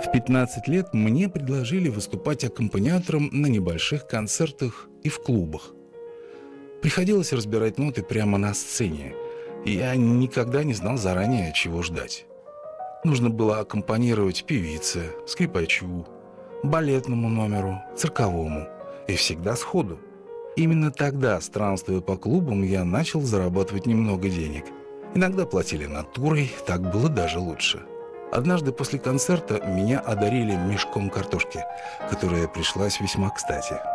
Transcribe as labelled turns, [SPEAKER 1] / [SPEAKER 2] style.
[SPEAKER 1] В 15 лет мне предложили выступать аккомпаниатором на небольших концертах и в клубах. Приходилось разбирать ноты прямо на сцене, и я никогда не знал заранее, чего ждать. Нужно было аккомпанировать певице, скрипачу, балетному номеру, цирковому, и всегда сходу. Именно тогда, странствуя по клубам, я начал зарабатывать немного денег. Иногда платили натурой, так было даже лучше. Однажды после концерта меня одарили мешком картошки, которая пришлась весьма кстати.